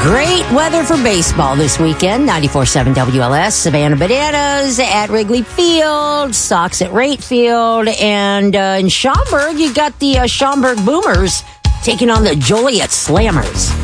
Great weather for baseball this weekend. 94.7 WLS, Savannah Bananas at Wrigley Field, Sox at Rate Field, and in Schaumburg, you got the Schaumburg Boomers taking on the Joliet Slammers.